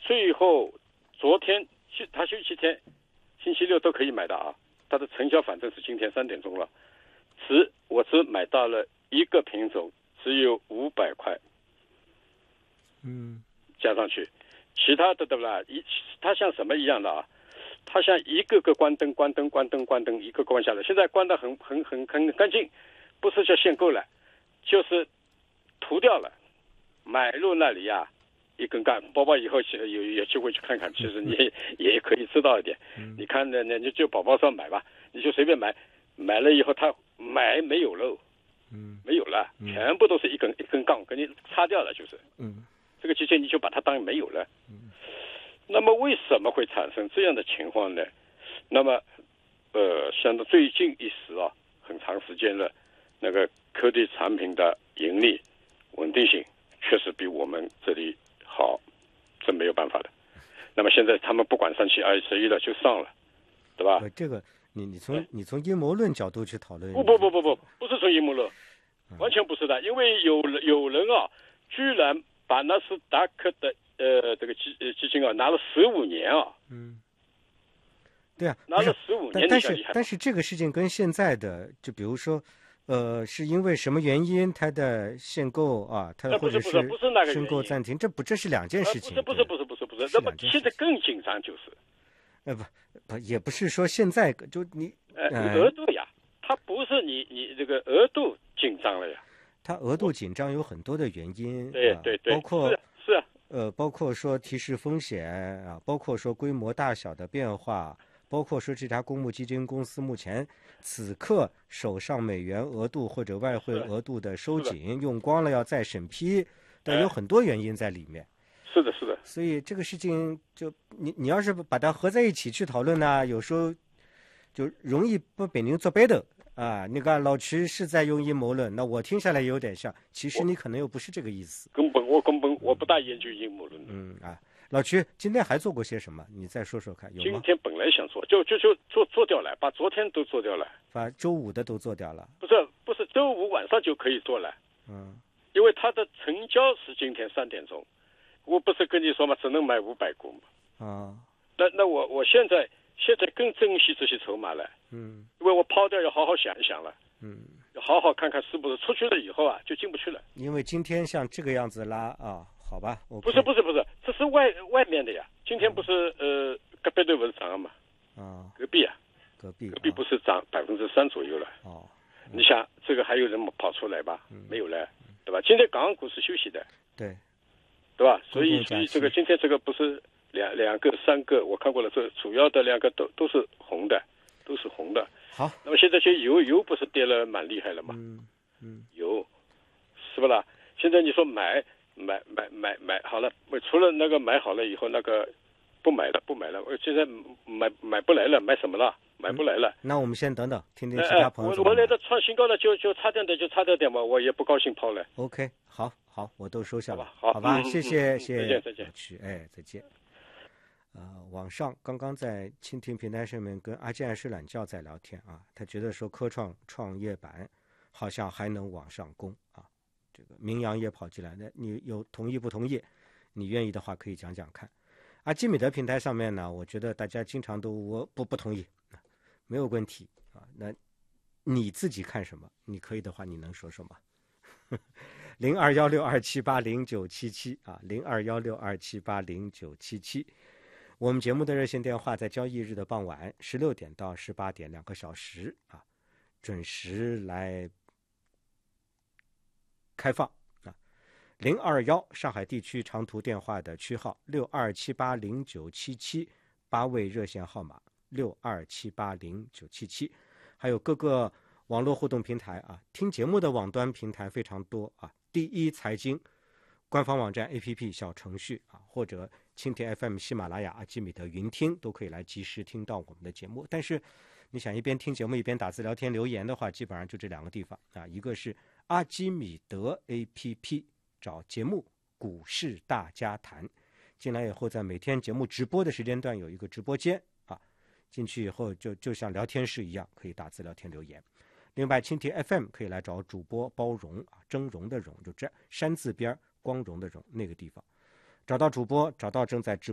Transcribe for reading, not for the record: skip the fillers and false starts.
最后昨天他休息天，星期六都可以买的啊。它的成交反正是今天3点钟了，我只买到了一个品种，只有500块，加上去，其他的对不啦？它像什么一样的啊？它像一个个关灯，一个关下来，现在关得很干净，不是叫限购了，就是涂掉了。买入那里呀，一根杆，宝宝以后有机会去看看，其实你也可以知道一点。你看呢，你就宝宝上买吧，你就随便买，买了以后他买没有了，没有了，全部都是一根杠给你擦掉了，就是，这个机械你就把它当没有了。那么为什么会产生这样的情况呢？那么，像最近一时啊，很长时间了，那个科技产品的盈利稳定性确实比我们这里好，这没有办法的。那么现在他们不管3期21了，就上了，对吧？ 这个你从阴谋论角度去讨论？ 不是从阴谋论，完全不是的，因为有人啊，居然把纳斯达克的这个基金啊拿了15年啊。 对啊， 拿了15年， 但是这个事情跟现在的，就比如说，是因为什么原因它的限购啊，它或者是申购暂停，这是2件事情。 不是。那么现在更紧张就是， 不也不是说现在就你额度呀，它不是你这个额度紧张了呀， 它额度紧张有很多的原因， 对， 包括是包括说提示风险啊，包括说规模大小的变化。包括说这家公募基金公司目前此刻手上美元额度或者外汇额度的收紧用光了要再审批，但有很多原因在里面。 是的。 所以这个事情就你要是把它合在一起去讨论呢，有时候就容易把别人做背的啊。那个老徐是在用阴谋论，那我听下来有点像，其实你可能又不是这个意思。 根本我不大研究阴谋论。 老徐，今天还做过些什么？你再说说看，有吗？ 今天本来想做，就做掉了，把昨天都做掉了， 把周5的都做掉了。 不是，周5晚上就可以做了。因为它的成交是今天3点钟，我不是跟你说嘛，只能买500股嘛。那我现在更珍惜这些筹码了。因为我抛掉要好好想一想了。要好好看看是不是出去了以后啊就进不去了。 因为今天像这个样子拉啊。好吧， 不是，这是外面的呀。今天不是隔壁队不是涨了嘛？隔壁不是涨3%左右了。你想这个还有人跑出来吧？没有了，对吧？今天港澳股是休息的， 对吧？所以这个今天这个不是两个3个，我看过了，这主要的2个都是红的， 好， 那么现在就油不是跌了蛮厉害了嘛？油是不啦？现在你说买好了，除了那个买好了以后，那个不买了，我现在买不来了，买什么了？买不来了。 那我们先等等，听听其他朋友怎么。 我来的创新高了，就差点点嘛，我也不高兴抛了。 OK， 好，我都收下了， 好吧，谢谢， 再见。 再见。网上刚刚在蜻蜓平台上面跟阿健是懒觉在聊天啊，他觉得说科创业板好像还能往上攻啊。这个名扬也跑进来的，你有同意不同意？你愿意的话可以讲讲看。阿基米德平台上面呢，我觉得大家经常都我不同意，没有问题啊。那你自己看什么？你可以的话，你能说说吗？0216278097啊，0216278097。我们节目的热线电话在交易日的傍晚16点到18点2个小时啊，准时来开放啊，021上海地区长途电话的区号62780977，8位热线号码62780977，还有各个网络互动平台啊，听节目的网端平台非常多啊，第一财经官方网站 APP 小程序啊，或者蜻蜓 FM、喜马拉雅、阿基米德云听都可以来及时听到我们的节目。但是你想一边听节目一边打字聊天留言的话，基本上就这2个地方啊，一个是阿基米德 APP 找节目股市大家谈，进来以后在每天节目直播的时间段有一个直播间啊，进去以后就像聊天室一样，可以打字聊天留言。另外蜻蜓 FM 可以来找主播包容啊，峥嵘的嵘，就这山字边光荣的荣那个地方，找到主播，找到正在直播